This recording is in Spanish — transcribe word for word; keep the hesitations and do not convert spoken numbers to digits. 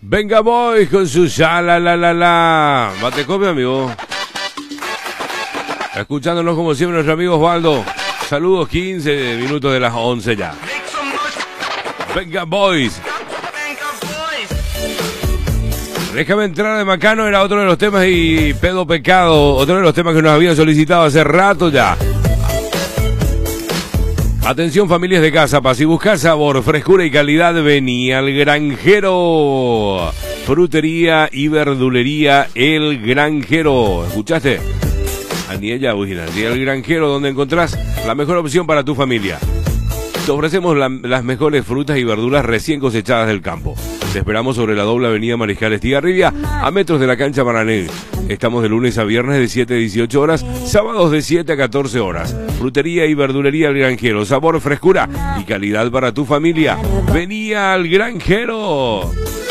Venga Boys con su ya la la la la. Bate copia, amigo. Escuchándonos como siempre nuestro amigo Osvaldo. Saludos, quince minutos de las once ya. Venga Boys. Déjame entrar de Macano era otro de los temas, y Pedo Pecado, otro de los temas que nos habían solicitado hace rato ya. Atención familias de Casapas, si buscas sabor, frescura y calidad, vení al Granjero. Frutería y verdulería El Granjero. ¿Escuchaste? Aniella original. Y El Granjero, donde encontrás la mejor opción para tu familia. Te ofrecemos la, las mejores frutas y verduras recién cosechadas del campo. Te esperamos sobre la doble avenida Mariscal Estigarribia, a metros de la cancha Paraná. Estamos de lunes a viernes de siete a dieciocho horas, sábados de siete a catorce horas. Frutería y verdulería El Granjero. Sabor, frescura y calidad para tu familia. Vení al Granjero.